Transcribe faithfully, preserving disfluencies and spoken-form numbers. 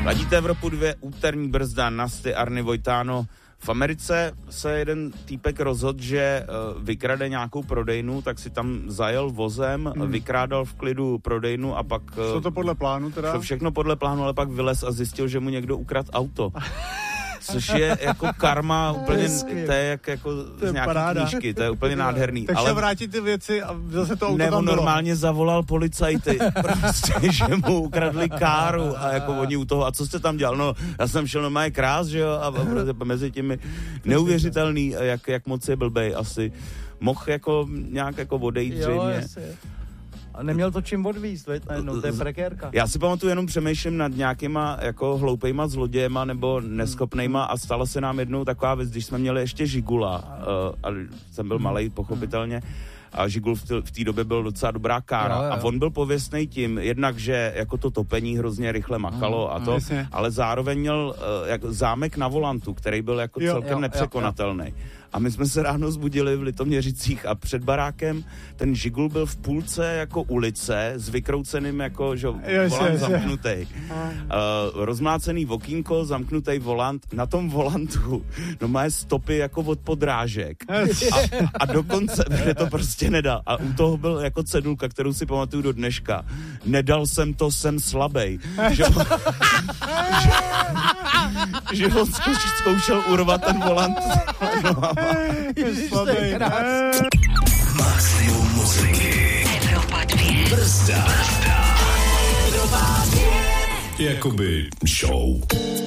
Ladíte Evropu dvě, úterní brzda, Nasty, Arny, Vojtáno. V Americe se jeden týpek rozhodl, že uh, vykrade nějakou prodejnu, tak si tam zajel vozem, hmm. vykrádal v klidu prodejnu a pak... Uh, Šlo to podle plánu teda? Šlo všechno podle plánu, ale pak vylez a zjistil, že mu někdo ukradl auto. Což je jako karma úplně, to je jak jako to je z nějaký paráda. knížky, to je úplně nádherný. Tak ale se vrátit ty věci a zase to auto ne, tam on bylo. normálně zavolal policajty, prostě, že mu ukradli káru a jako oni u toho, a co jste tam dělal? No, já jsem šel normálně krás, že jo, a, a mezi těmi neuvěřitelný, jak, jak moc je blbej asi. Mohl jako nějak jako odejít zřejmě. A neměl to čím odvízt, veď? No, to je prekérka. Já si pamatuju, jenom přemýšlím nad nějakýma jako hloupejma zlodějema nebo neschopnejma a stala se nám jednou taková věc, když jsme měli ještě Žigula, uh, a jsem byl malej, pochopitelně, a Žigul v té době byl docela dobrá kára. Jo, jo. A on byl pověstnej tím, jednak, že jako to topení hrozně rychle makalo a to, Jasně. ale zároveň měl uh, jako zámek na volantu, který byl jako Jo, celkem jo, nepřekonatelný. Jo, jo. A my jsme se ráno zbudili v Litoměřicích a před barákem ten Žigul byl v půlce jako ulice s vykrouceným jako, že volant zamknutý. Uh, rozmlácený okýnko, zamknutý volant, na tom volantu no má stopy jako od podrážek. A, a dokonce že to prostě nedal. A u toho byl jako cedulka, kterou si pamatuju do dneška. Nedal jsem to, jsem slabej. Že, že, že on zkoušel urvat ten volant. Maximum muziky. Evropa dvě. Brzda. Evropa dvě. Jakoby show.